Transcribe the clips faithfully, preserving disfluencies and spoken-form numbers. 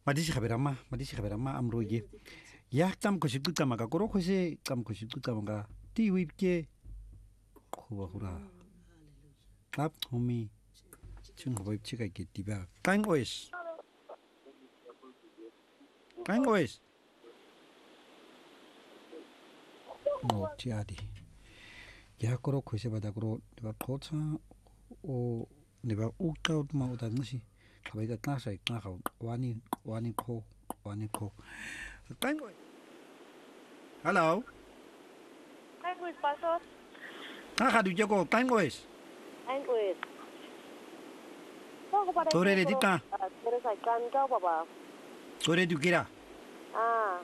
Madisi khaberama, madisi khaberama amroye. Ya tam ko shiktu kama ka koro khose tam ko shiktu kama ka ti wipke khuwa khura. Kap homi chung hoip chika ke tiba. Kain ois. Kain ois. No chiadi. Ya koro khose bada koro ba khocha o neba ukta ma uta nasi. Khabaida klasa ikna khaw wani wani kho wani kho. Kain ois. Hello. Kain ois pastor. Ha khadu jago kain ois. Kain ois. Tore re dika. Tore sai kan ka baba. Tore du kira. Ah.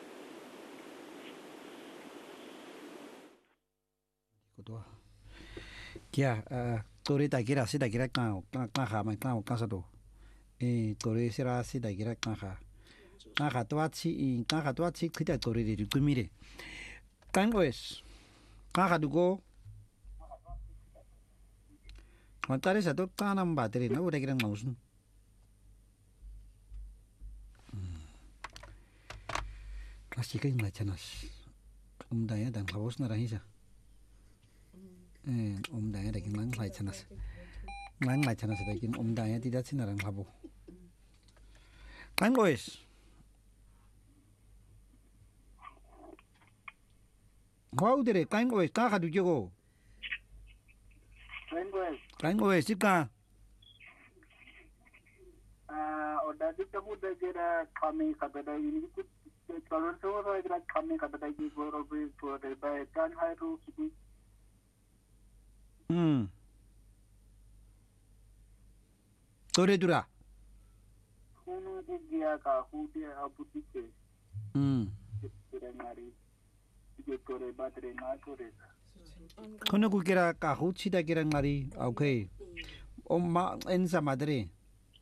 Kotoa. Kia tore ta kira sida kira ka ka ka ha ma ka ka sa do. Eh tore sira sida kira ka ha. Ka ha to achi ka ha to achi khita tore re du mire. Kain ois. Ka ha du go. Mantare sa to kanam batere na ura kira mausun. Klasika ing lachanas. Om daya dan khabos na rahisa. Eh om daya dakin lang lachanas. Lang lachanas dakin om daya tidak sinarang khabo. Kain ois. Wow dere kain ois ka khadu jago. Kain ois sika. Ah, oda di kamu dah kira kami kata dah ini tu kalau semua kira kami kata dah ini baru baru baru kan haru sini. Hmm. Tore dura. Hunu dia ka hu dia abu dike. Hmm. Kira ngari. Dia tore baterai na tore. Kono ku kira ka hu chida kira ngari. Okay. Om ma ensa madre.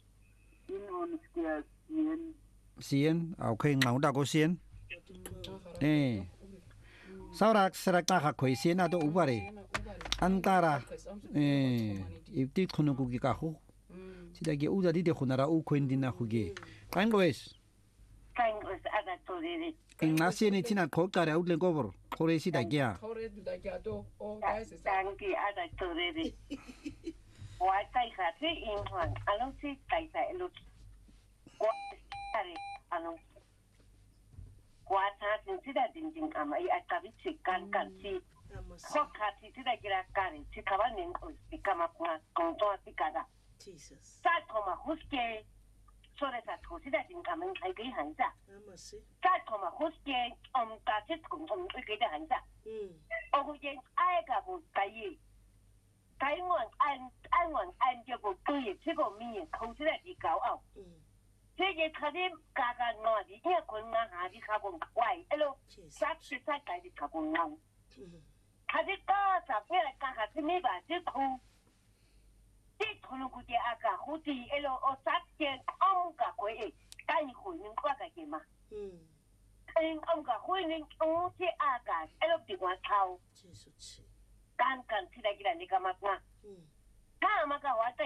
Sien, okay, ngau da ko sien. Eh. Saurak sarak ka ka khoi sien ado ubare. Antara eh ipti khono ku ki ka hu. Sida ge uda di de khonara u khoin dina khuge. Kain goes. Kain ois aga tore. En nasi ni tina ko kare out le gobor. Khore sida gya. Khore da gya do o guys is Tanki aga tore. Wa tai kha ti in hwan along si tai tai lu. Kwa tare along. Kwa ta tin sida din din ama i akabi si kan kan si. Ko ka ti sida gira kare si kabanin ois kama kwa konto atikada. Jesus. Sa koma huske sore sa tosida din kamen kai kai hansa. Amasi. Sa koma huske om ta sit kum om kai da hansa. Mm. O yen ai ga bu kai kai ngon an an ngon an je bu kai ti go mi ko sida di gao au. Mm. Te ye khadim ka ga no di ye kun na ha di kha gon kwai elo sa chi sa kai di ka gon na. Khadi ka sa pe ka ka ti mi ba ti ku. Ti khono ku ti aka hu ti elo o sa ti om ka ko e kai ni ku ni kwa ka ke ma. Mm. En om ka hu ni o ti aka elo di wa thau. Jesus. Kan kan ti da gila ni ka ma. Mm. Ka ma ka wa ta